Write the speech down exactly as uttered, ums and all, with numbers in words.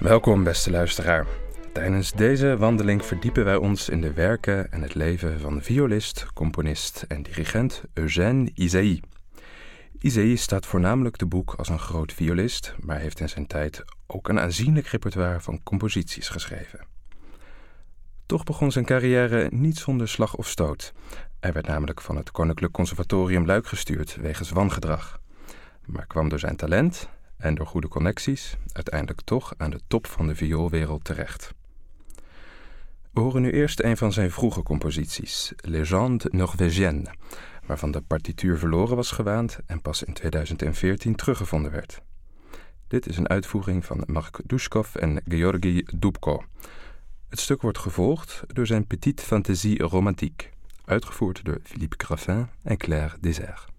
Welkom, beste luisteraar. Tijdens deze wandeling verdiepen wij ons in de werken en het leven van violist, componist en dirigent Eugène Ysaÿe. Ysaÿe staat voornamelijk te boek als een groot violist, maar heeft in zijn tijd ook een aanzienlijk repertoire van composities geschreven. Toch begon zijn carrière niet zonder slag of stoot. Hij werd namelijk van het Koninklijk Conservatorium Luik gestuurd wegens wangedrag, maar kwam door zijn talent en door goede connecties uiteindelijk toch aan de top van de vioolwereld terecht. We horen nu eerst een van zijn vroege composities, Légende norvégienne, waarvan de partituur verloren was gewaand en pas in tweeduizend veertien teruggevonden werd. Dit is een uitvoering van Mark Dushkov en Georgi Dubko. Het stuk wordt gevolgd door zijn Petite Fantaisie romantique, uitgevoerd door Philippe Graffin en Claire Deserts.